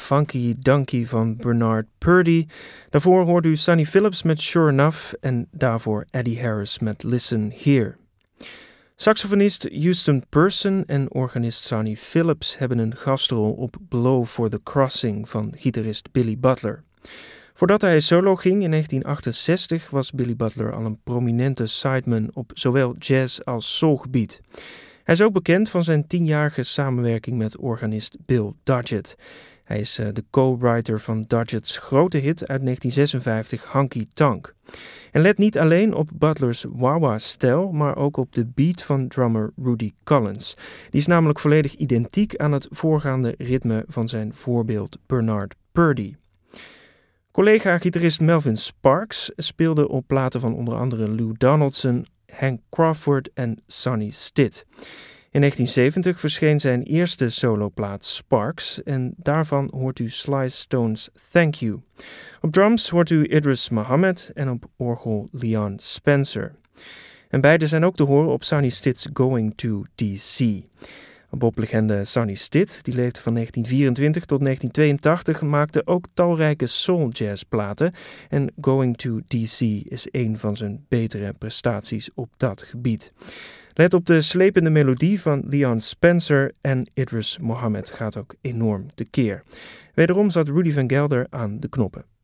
Funky Donkey van Bernard Purdie. Daarvoor hoort u Sonny Phillips met Sure Enough en daarvoor Eddie Harris met Listen Here. Saxofonist Houston Person en organist Sonny Phillips hebben een gastrol op Blow for the Crossing van gitarist Billy Butler. Voordat hij solo ging in 1968 was Billy Butler al een prominente sideman op zowel jazz als soulgebied. Hij is ook bekend van zijn 10-jarige samenwerking met organist Bill Dodgett. Hij is de co-writer van Dodgett's grote hit uit 1956, Honky Tonk. En let niet alleen op Butlers wah-wah-stijl, maar ook op de beat van drummer Rudy Collins. Die is namelijk volledig identiek aan het voorgaande ritme van zijn voorbeeld Bernard Purdie. Collega-gitarist Melvin Sparks speelde op platen van onder andere Lou Donaldson, Hank Crawford en Sonny Stitt. In 1970 verscheen zijn eerste soloplaat Sparks en daarvan hoort u Sly Stone's Thank You. Op drums hoort u Idris Muhammad en op orgel Leon Spencer. En beide zijn ook te horen op Sonny Stitt's Going to D.C. Boblegende Sonny Stitt, die leefde van 1924 tot 1982, maakte ook talrijke soul-jazzplaten en Going to D.C. is een van zijn betere prestaties op dat gebied. Let op de slepende melodie van Leon Spencer en Idris Muhammad gaat ook enorm tekeer. Wederom zat Rudy Van Gelder aan de knoppen.